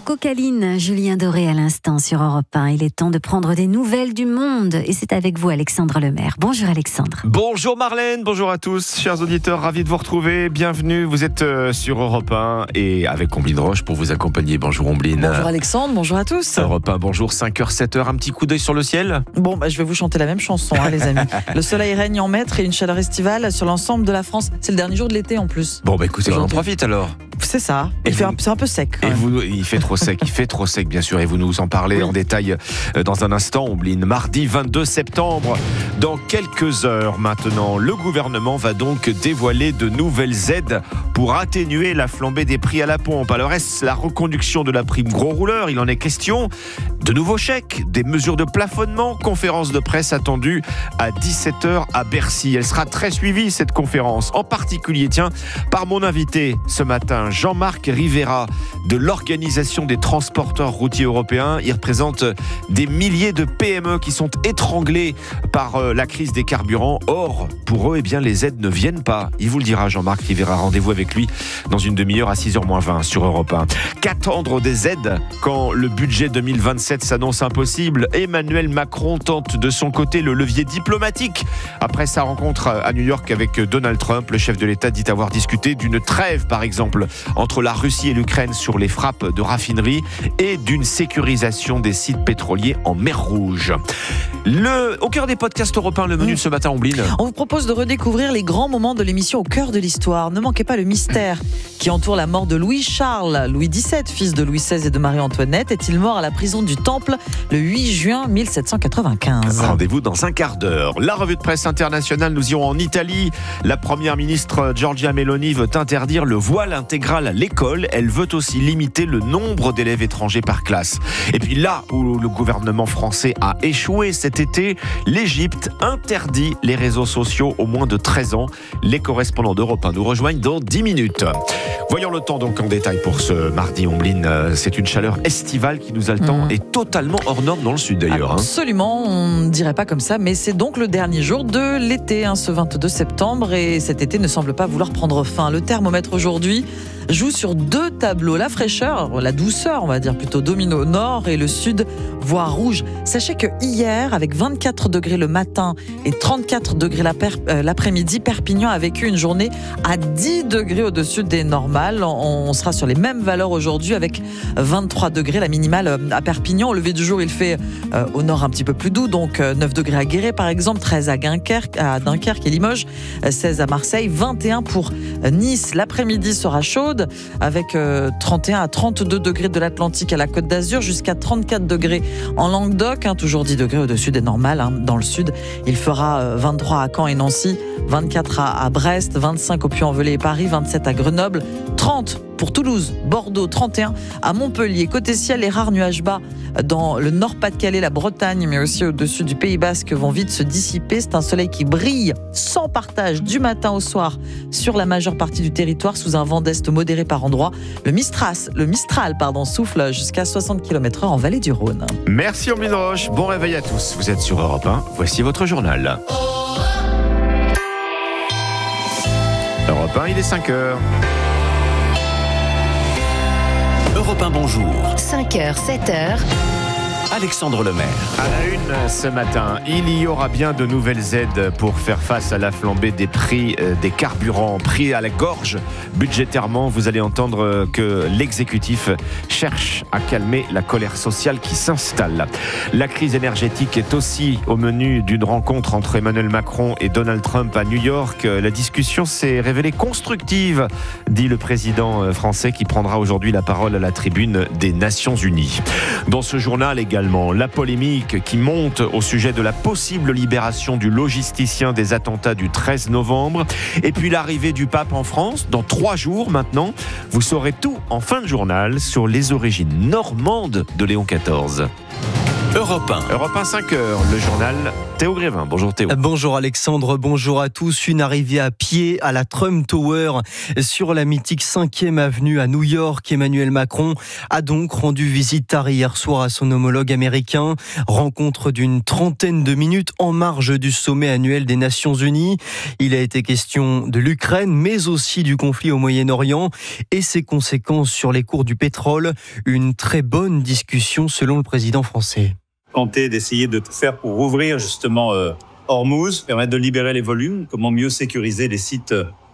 Cocaline, Julien Doré à l'instant sur Europe 1. Il est temps de prendre des nouvelles du monde et c'est avec vous Alexandre Lemaire. Bonjour Alexandre. Bonjour Marlène, bonjour à tous, chers auditeurs, ravi de vous retrouver, bienvenue, vous êtes sur Europe 1 et avec Omblin Roche pour vous accompagner. Bonjour Omblin. Bonjour Alexandre, bonjour à tous. Europe 1, bonjour, 5h, 7h, un petit coup d'œil sur le ciel. Bon, je vais vous chanter la même chanson les amis. Le soleil règne en maître et une chaleur estivale sur l'ensemble de la France. C'est le dernier jour de l'été en plus. Bon écoutez, on en profite alors. C'est ça, c'est un peu sec. Et il fait trop sec, bien sûr, et vous nous en parlez en détail dans un instant, Omblin. Mardi 22 septembre, dans quelques heures maintenant, le gouvernement va donc dévoiler de nouvelles aides pour atténuer la flambée des prix à la pompe. Alors est-ce la reconduction de la prime gros rouleur? Il en est question. De nouveaux chèques, des mesures de plafonnement, conférence de presse attendue à 17h à Bercy. Elle sera très suivie cette conférence, en particulier, par mon invité ce matin, Jean-Marc Rivera de l'Organisation des transporteurs routiers européens. Il représente des milliers de PME qui sont étranglées par la crise des carburants. Or, pour eux, les aides ne viennent pas. Il vous le dira, Jean-Marc Rivera. Rendez-vous avec lui dans une demi-heure à 6h-20 sur Europe 1. Qu'attendre des aides quand le budget 2027 s'annonce impossible? Emmanuel Macron tente de son côté le levier diplomatique. Après sa rencontre à New York avec Donald Trump, le chef de l'État dit avoir discuté d'une trêve, par exemple, entre la Russie et l'Ukraine sur les frappes de raffineries et d'une sécurisation des sites pétroliers en mer Rouge. Au cœur des podcasts européens, le menu de ce matin, Omblin. On vous propose de redécouvrir les grands moments de l'émission Au cœur de l'histoire. Ne manquez pas le mystère qui entoure la mort de Louis-Charles. Louis XVII, fils de Louis XVI et de Marie-Antoinette, est-il mort à la prison du Temple le 8 juin 1795. Rendez-vous dans un quart d'heure. La revue de presse internationale, nous irons en Italie. La première ministre Giorgia Meloni veut interdire le voile intégral à l'école. Elle veut aussi limiter le nombre d'élèves étrangers par classe. Et puis là où le gouvernement français a échoué cet été, l'Égypte interdit les réseaux sociaux aux moins de 13 ans. Les correspondants d'Europe 1 nous rejoignent dans 10 minutes. Voyons le temps donc en détail pour ce mardi, Omblin. C'est une chaleur estivale qui nous attend et totalement hors norme dans le sud d'ailleurs. Absolument, on ne dirait pas comme ça, mais c'est donc le dernier jour de l'été, ce 22 septembre, et cet été ne semble pas vouloir prendre fin. Le thermomètre aujourd'hui joue sur deux tableaux. La fraîcheur, la douceur, on va dire plutôt, domine au nord et le sud, voire rouge. Sachez que hier, avec 24 degrés le matin et 34 degrés l'après-midi, Perpignan a vécu une journée à 10 degrés au-dessus des normales. On sera sur les mêmes valeurs aujourd'hui avec 23 degrés, la minimale à Perpignan. Au lever du jour, il fait au nord un petit peu plus doux, donc 9 degrés à Guéret par exemple, 13 à Dunkerque et Limoges, 16 à Marseille, 21 pour Nice. L'après-midi sera chaude avec 31 à 32 degrés de l'Atlantique à la Côte d'Azur, jusqu'à 34 degrés en Languedoc, toujours 10 degrés au-dessus des normales dans le sud. Il fera 23 à Caen et Nancy, 24 à Brest, 25 au Puy-en-Velay et Paris, 27 à Grenoble, 30 pour Toulouse, Bordeaux, 31 à Montpellier. Côté ciel, les rares nuages bas dans le Nord-Pas-de-Calais, la Bretagne, mais aussi au-dessus du Pays Basque vont vite se dissiper. C'est un soleil qui brille sans partage du matin au soir sur la majeure partie du territoire sous un vent d'est modéré par endroits. Le Mistral, souffle jusqu'à 60 km/h en vallée du Rhône. Merci Omblin Roche, bon réveil à tous. Vous êtes sur Europe 1, voici votre journal. Europe 1, il est 5h. Europe 1, bonjour. 5h, 7h. Alexandre Lemaire. À la une ce matin, il y aura bien de nouvelles aides pour faire face à la flambée des prix des carburants, pris à la gorge budgétairement. Vous allez entendre que l'exécutif cherche à calmer la colère sociale qui s'installe. La crise énergétique est aussi au menu d'une rencontre entre Emmanuel Macron et Donald Trump à New York. La discussion s'est révélée constructive, dit le président français qui prendra aujourd'hui la parole à la tribune des Nations Unies. Dans ce journal également, la polémique qui monte au sujet de la possible libération du logisticien des attentats du 13 novembre. Et puis l'arrivée du pape en France, dans 3 jours maintenant. Vous saurez tout en fin de journal sur les origines normandes de Léon XIV. Europe 1. Europe 1, 5h, le journal Théo Grévin. Bonjour Théo. Bonjour Alexandre, bonjour à tous. Une arrivée à pied à la Trump Tower sur la mythique 5e avenue à New York. Emmanuel Macron a donc rendu visite tard hier soir à son homologue américain. Rencontre d'une trentaine de minutes en marge du sommet annuel des Nations Unies. Il a été question de l'Ukraine, mais aussi du conflit au Moyen-Orient et ses conséquences sur les cours du pétrole. Une très bonne discussion selon le président français. Tenter d'essayer de tout faire pour rouvrir justement Hormuz, permettre de libérer les volumes, comment mieux sécuriser les sites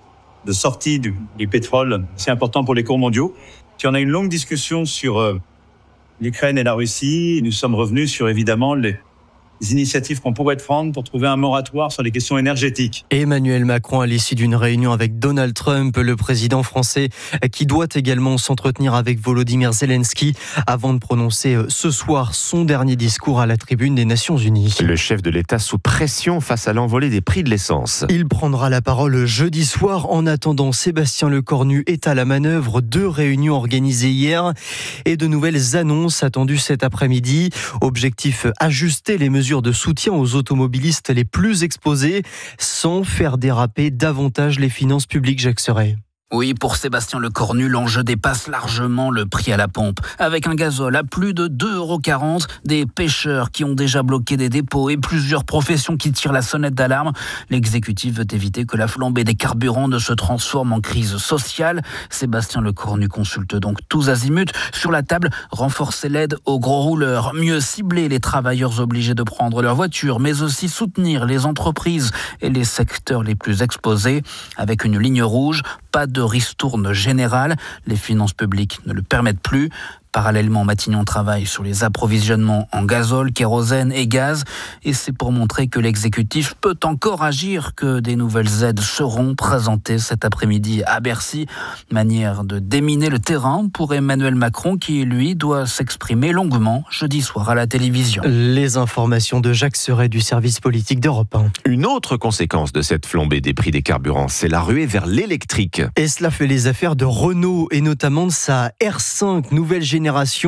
de sortie du pétrole, c'est important pour les cours mondiaux. Puis on a une longue discussion sur l'Ukraine et la Russie. Nous sommes revenus sur évidemment les initiatives qu'on pourrait prendre pour trouver un moratoire sur les questions énergétiques. Emmanuel Macron à l'issue d'une réunion avec Donald Trump, le président français, qui doit également s'entretenir avec Volodymyr Zelensky avant de prononcer ce soir son dernier discours à la tribune des Nations Unies. Le chef de l'État sous pression face à l'envolée des prix de l'essence. Il prendra la parole jeudi soir. En attendant, Sébastien Lecornu est à la manœuvre. 2 réunions organisées hier et de nouvelles annonces attendues cet après-midi. Objectif, ajuster les mesures de soutien aux automobilistes les plus exposés sans faire déraper davantage les finances publiques, Jacques Serret. Oui, pour Sébastien Lecornu, l'enjeu dépasse largement le prix à la pompe. Avec un gazole à plus de 2,40 €, des pêcheurs qui ont déjà bloqué des dépôts et plusieurs professions qui tirent la sonnette d'alarme, l'exécutif veut éviter que la flambée des carburants ne se transforme en crise sociale. Sébastien Lecornu consulte donc tous azimuts. Sur la table, renforcer l'aide aux gros rouleurs, mieux cibler les travailleurs obligés de prendre leur voiture, mais aussi soutenir les entreprises et les secteurs les plus exposés. Avec une ligne rouge, pas de ristourne générale, les finances publiques ne le permettent plus. Parallèlement, Matignon travaille sur les approvisionnements en gazole, kérosène et gaz. Et c'est pour montrer que l'exécutif peut encore agir que des nouvelles aides seront présentées cet après-midi à Bercy. Manière de déminer le terrain pour Emmanuel Macron qui, lui, doit s'exprimer longuement jeudi soir à la télévision. Les informations de Jacques Serret du service politique d'Europe 1. Une autre conséquence de cette flambée des prix des carburants, c'est la ruée vers l'électrique. Et cela fait les affaires de Renault et notamment de sa R5 nouvelle génération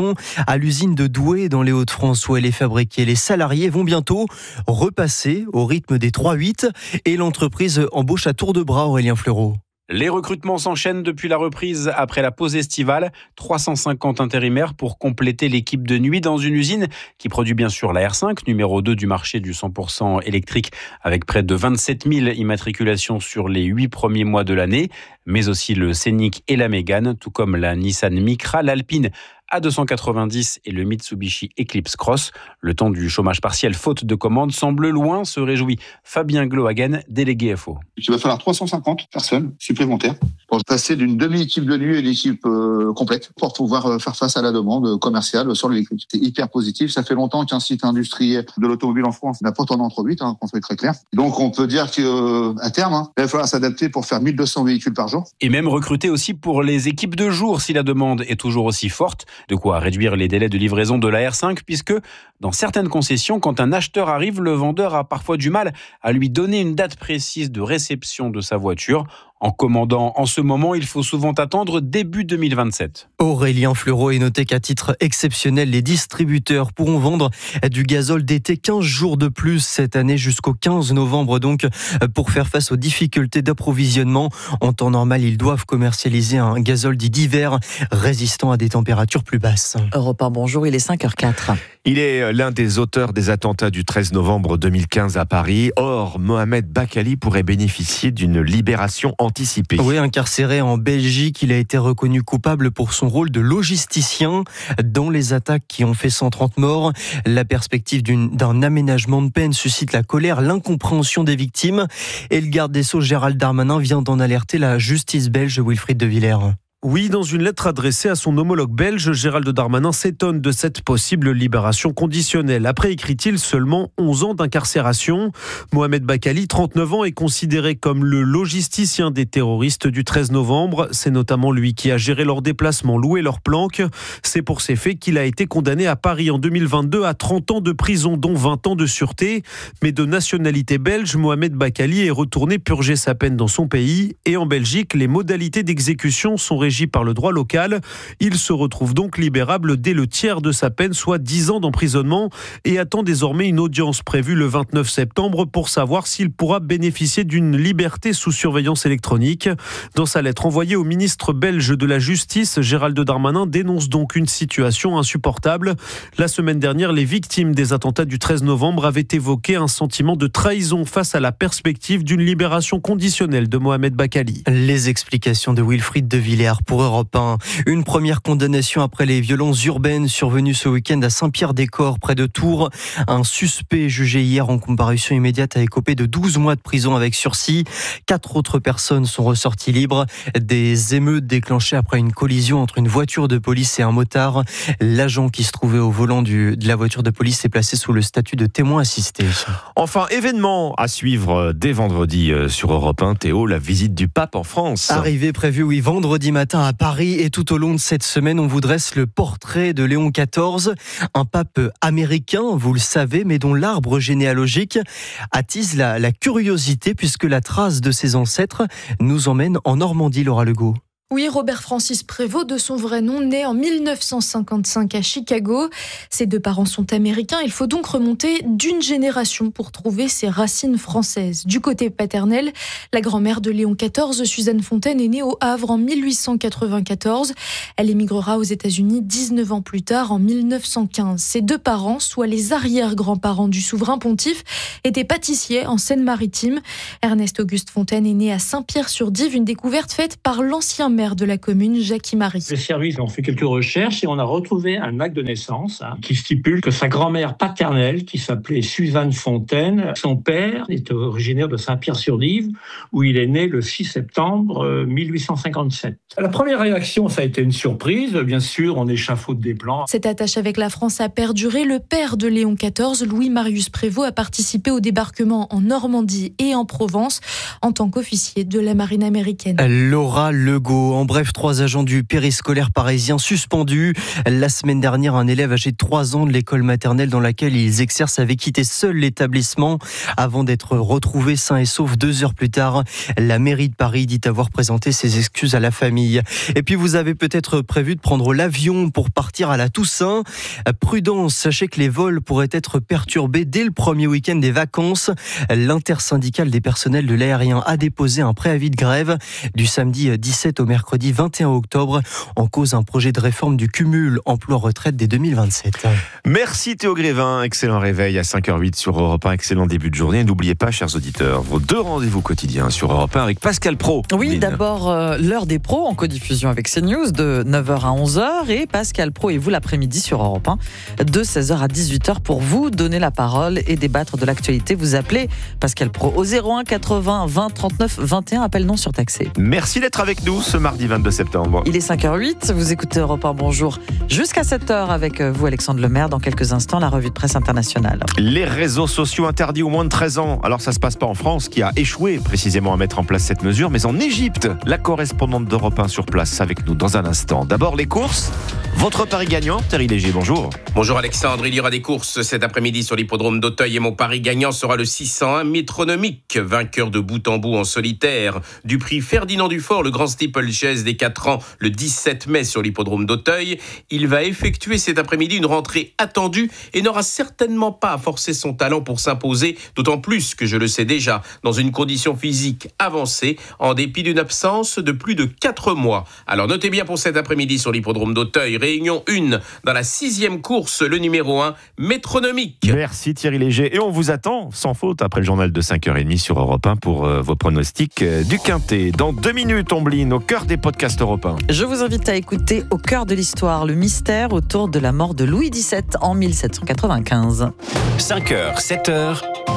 à l'usine de Douai dans les Hauts-de-France où elle est fabriquée. Les salariés vont bientôt repasser au rythme des 3-8 et l'entreprise embauche à tour de bras, Aurélien Fleureau. Les recrutements s'enchaînent depuis la reprise après la pause estivale. 350 intérimaires pour compléter l'équipe de nuit dans une usine qui produit bien sûr la R5, numéro 2 du marché du 100% électrique, avec près de 27 000 immatriculations sur les 8 premiers mois de l'année, mais aussi le Scénic et la Mégane, tout comme la Nissan Micra, l'Alpine A290 et le Mitsubishi Eclipse Cross. Le temps du chômage partiel faute de commandes semble loin, se réjouit Fabien Glohagen, délégué FO. Il va falloir 350 personnes supplémentaires pour passer d'une demi-équipe de nuit à une équipe complète pour pouvoir faire face à la demande commerciale sur l'électrique. C'est hyper positif. Ça fait longtemps qu'un site industriel de l'automobile en France n'a pas tourné entre 8, qu'on soit très clair. Donc on peut dire qu'à terme, il va falloir s'adapter pour faire 1200 véhicules par jour. Et même recruter aussi pour les équipes de jour si la demande est toujours aussi forte. De quoi réduire les délais de livraison de la R5 puisque dans certaines concessions, quand un acheteur arrive, le vendeur a parfois du mal à lui donner une date précise de réception de sa voiture. En commandant en ce moment, il faut souvent attendre début 2027. Aurélien Fleureau est noté qu'à titre exceptionnel, les distributeurs pourront vendre du gazole d'été 15 jours de plus cette année jusqu'au 15 novembre donc pour faire face aux difficultés d'approvisionnement. En temps normal, ils doivent commercialiser un gazole dit d'hiver résistant à des températures plus basses. Europe 1, bonjour, il est 5h04. Il est l'un des auteurs des attentats du 13 novembre 2015 à Paris. Or, Mohamed Bakkali pourrait bénéficier d'une libération anticipée. Oui, incarcéré en Belgique, il a été reconnu coupable pour son rôle de logisticien dans les attaques qui ont fait 130 morts. La perspective d'un aménagement de peine suscite la colère, l'incompréhension des victimes. Et le garde des Sceaux Gérald Darmanin vient d'en alerter la justice belge, Wilfried de Villers. Oui, dans une lettre adressée à son homologue belge, Gérald Darmanin s'étonne de cette possible libération conditionnelle. Après, écrit-il, seulement 11 ans d'incarcération. Mohamed Bakkali, 39 ans, est considéré comme le logisticien des terroristes du 13 novembre. C'est notamment lui qui a géré leurs déplacements, loué leurs planques. C'est pour ces faits qu'il a été condamné à Paris en 2022 à 30 ans de prison, dont 20 ans de sûreté. Mais de nationalité belge, Mohamed Bakkali est retourné purger sa peine dans son pays. Et en Belgique, les modalités d'exécution sont régies régie par le droit local. Il se retrouve donc libérable dès le tiers de sa peine, soit 10 ans d'emprisonnement, et attend désormais une audience prévue le 29 septembre pour savoir s'il pourra bénéficier d'une liberté sous surveillance électronique. Dans sa lettre envoyée au ministre belge de la Justice, Gérald Darmanin dénonce donc une situation insupportable. La semaine dernière, les victimes des attentats du 13 novembre avaient évoqué un sentiment de trahison face à la perspective d'une libération conditionnelle de Mohamed Bakali. Les explications de Wilfried de Villers pour Europe 1. Une première condamnation après les violences urbaines survenues ce week-end à Saint-Pierre-des-Corps, près de Tours. Un suspect jugé hier en comparution immédiate a écopé de 12 mois de prison avec sursis. 4 autres personnes sont ressorties libres. Des émeutes déclenchées après une collision entre une voiture de police et un motard. L'agent qui se trouvait au volant de la voiture de police est placé sous le statut de témoin assisté. Enfin, événement à suivre dès vendredi sur Europe 1. Théo, la visite du pape en France. Arrivée prévue, vendredi matin à Paris, et tout au long de cette semaine, on vous dresse le portrait de Léon XIV, un pape américain, vous le savez, mais dont l'arbre généalogique attise la curiosité puisque la trace de ses ancêtres nous emmène en Normandie, Laura Legault. Oui, Robert Francis Prévost, de son vrai nom, né en 1955 à Chicago. Ses 2 parents sont américains. Il faut donc remonter d'une génération pour trouver ses racines françaises. Du côté paternel, la grand-mère de Léon XIV, Suzanne Fontaine, est née au Havre en 1894. Elle émigrera aux États-Unis 19 ans plus tard, en 1915. Ses 2 parents, soit les arrière-grands-parents du souverain pontife, étaient pâtissiers en Seine-Maritime. Ernest Auguste Fontaine est né à Saint-Pierre-sur-Dive, une découverte faite par l'ancien maire de la commune, Jacques Marie. Les services ont fait quelques recherches et on a retrouvé un acte de naissance qui stipule que sa grand-mère paternelle, qui s'appelait Suzanne Fontaine, son père est originaire de Saint-Pierre-sur-Dive, où il est né le 6 septembre 1857. La première réaction, ça a été une surprise. Bien sûr, on échafaude des plans. Cette attache avec la France a perduré. Le père de Léon XIV, Louis-Marius Prévost, a participé au débarquement en Normandie et en Provence en tant qu'officier de la marine américaine. Laura Legault. En bref, 3 agents du périscolaire parisien suspendus. La semaine dernière, un élève âgé de 3 ans de l'école maternelle dans laquelle ils exercent avait quitté seul l'établissement avant d'être retrouvé sain et sauf 2 heures plus tard. La mairie de Paris dit avoir présenté ses excuses à la famille. Et puis, vous avez peut-être prévu de prendre l'avion pour partir à la Toussaint. Prudence, sachez que les vols pourraient être perturbés dès le premier week-end des vacances. L'intersyndicale des personnels de l'aérien a déposé un préavis de grève du samedi 17 au mercredi 21 octobre, en cause un projet de réforme du cumul emploi-retraite dès 2027. Merci Théo Grévin, excellent réveil à 5h08 sur Europe 1, excellent début de journée. N'oubliez pas, chers auditeurs, vos 2 rendez-vous quotidiens sur Europe 1 avec Pascal Pro. Oui, d'abord l'heure des pros en codiffusion avec CNews de 9h à 11h et Pascal Pro et vous l'après-midi sur Europe 1 de 16h à 18h pour vous donner la parole et débattre de l'actualité. Vous appelez Pascal Pro au 01 80 20 39 21, appel non surtaxé. Merci d'être avec nous ce mardi 22 septembre. Il est 5h08, vous écoutez Europe 1 Bonjour jusqu'à 7h avec vous Alexandre Lemaire. Dans quelques instants, la revue de presse internationale. Les réseaux sociaux interdits aux moins de 13 ans. Alors ça se passe pas en France qui a échoué précisément à mettre en place cette mesure, mais en Égypte. La correspondante d'Europe 1 sur place avec nous dans un instant. D'abord les courses. Votre pari gagnant, Thierry Léger, bonjour. Bonjour Alexandre, il y aura des courses cet après-midi sur l'hippodrome d'Auteuil et mon pari gagnant sera le 601 Métronomique, vainqueur de bout en bout en solitaire du prix Ferdinand Dufort, le grand steeplechase des 4 ans, le 17 mai sur l'hippodrome d'Auteuil. Il va effectuer cet après-midi une rentrée attendue et n'aura certainement pas à forcer son talent pour s'imposer, d'autant plus que je le sais déjà, dans une condition physique avancée, en dépit d'une absence de plus de 4 mois. Alors notez bien pour cet après-midi sur l'hippodrome d'Auteuil, réunion 1 dans la 6e course, le numéro 1, Métronomique. Merci Thierry Léger. Et on vous attend sans faute après le journal de 5h30 sur Europe 1 pour vos pronostics du Quintet. Dans 2 minutes, Ombline, au cœur des podcasts Europe 1. Je vous invite à écouter Au cœur de l'histoire, le mystère autour de la mort de Louis XVII en 1795. 5h, 7h.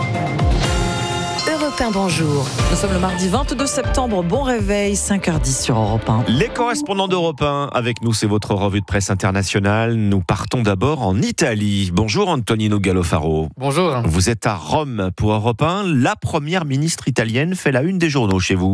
Europe 1 Bonjour. Nous sommes le mardi 22 septembre, bon réveil, 5h10 sur Europe 1. Les correspondants d'Europe 1 avec nous, c'est votre revue de presse internationale. Nous partons d'abord en Italie. Bonjour Antonino Gallofaro. Bonjour. Vous êtes à Rome pour Europe 1. La première ministre italienne fait la une des journaux chez vous.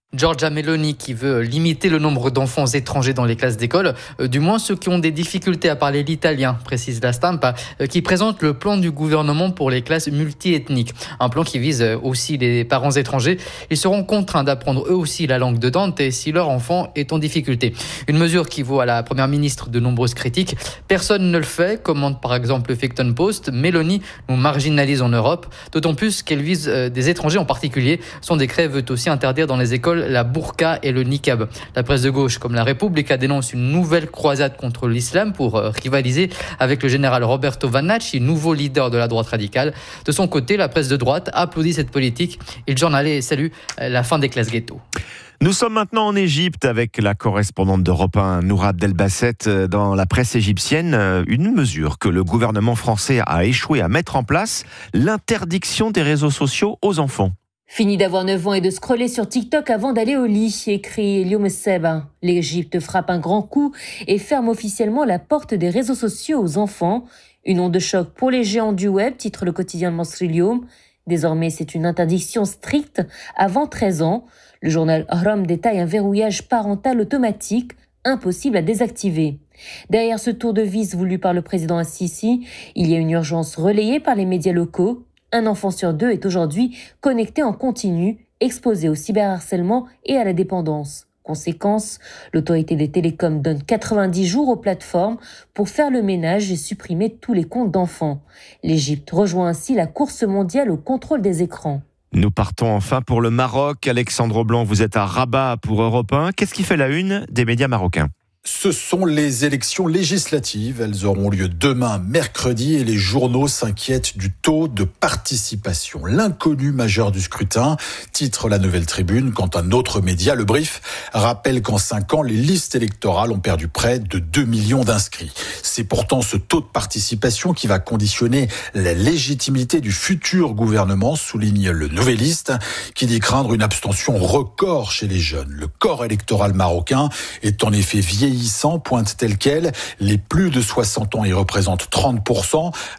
Giorgia Meloni qui veut limiter le nombre d'enfants étrangers dans les classes d'école, du moins ceux qui ont des difficultés à parler l'italien, précise la Stampa, qui présente le plan du gouvernement pour les classes multiethniques. Un plan qui vise aussi les parents étrangers. Ils seront contraints d'apprendre eux aussi la langue de Dante si leur enfant est en difficulté. Une mesure qui vaut à la première ministre de nombreuses critiques. Personne ne le fait, commente par exemple le Huffington Post. Meloni nous marginalise en Europe, d'autant plus qu'elle vise des étrangers en particulier. Son décret veut aussi interdire dans les écoles la burqa et le niqab. La presse de gauche comme la Repubblica dénonce une nouvelle croisade contre l'islam pour rivaliser avec le général Roberto Vannacci, nouveau leader de la droite radicale. De son côté, la presse de droite applaudit cette politique. Il journalait salue la fin des classes ghetto. Nous sommes maintenant en Égypte avec la correspondante d'Europe 1, Noura Abdelbasset. Dans la presse égyptienne, une mesure que le gouvernement français a échoué à mettre en place, l'interdiction des réseaux sociaux aux enfants. Fini d'avoir 9 ans et de scroller sur TikTok avant d'aller au lit, écrit Elioum Seba. L'Égypte frappe un grand coup et ferme officiellement la porte des réseaux sociaux aux enfants. Une onde de choc pour les géants du web, titre le quotidien Masrilioum. Désormais, c'est une interdiction stricte avant 13 ans. Le journal Ahram détaille un verrouillage parental automatique, impossible à désactiver. Derrière ce tour de vis voulu par le président Assisi, il y a une urgence relayée par les médias locaux. Un enfant sur 2 est aujourd'hui connecté en continu, exposé au cyberharcèlement et à la dépendance. Conséquence, l'autorité des télécoms donne 90 jours aux plateformes pour faire le ménage et supprimer tous les comptes d'enfants. L'Égypte rejoint ainsi la course mondiale au contrôle des écrans. Nous partons enfin pour le Maroc. Alexandre Blanc, vous êtes à Rabat pour Europe 1. Qu'est-ce qui fait la une des médias marocains ? Ce sont les élections législatives. Elles auront lieu demain, mercredi, et les journaux s'inquiètent du taux de participation. L'inconnu majeur du scrutin, titre la Nouvelle Tribune, quand un autre média, Le Brief, rappelle qu'en 5 ans, les listes électorales ont perdu près de 2 millions d'inscrits. C'est pourtant ce taux de participation qui va conditionner la légitimité du futur gouvernement, souligne le Nouvelliste, qui dit craindre une abstention record chez les jeunes. Le corps électoral marocain est en effet vieillissant, pointe tel quel. Les plus de 60 ans y représentent 30%,